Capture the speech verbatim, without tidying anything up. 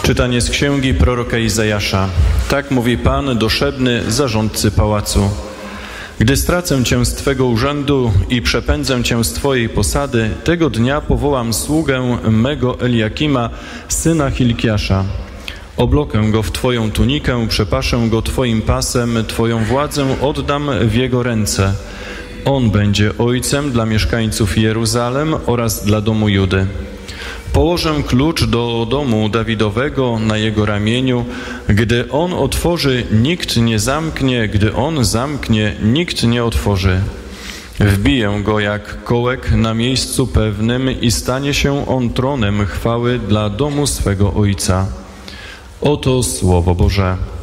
Czytanie z księgi proroka Izajasza. Tak mówi Pan, doszedny zarządcy pałacu. Gdy stracę Cię z Twego urzędu i przepędzę Cię z Twojej posady, tego dnia powołam sługę mego Eliakima, syna Hilkiasza. Oblokę go w Twoją tunikę, przepaszę go Twoim pasem, Twoją władzę oddam w jego ręce. On będzie ojcem dla mieszkańców Jeruzalem oraz dla domu Judy. Położę klucz do domu Dawidowego na jego ramieniu. Gdy on otworzy, nikt nie zamknie, gdy on zamknie, nikt nie otworzy. Wbiję go jak kołek na miejscu pewnym i stanie się on tronem chwały dla domu swego ojca. Oto Słowo Boże.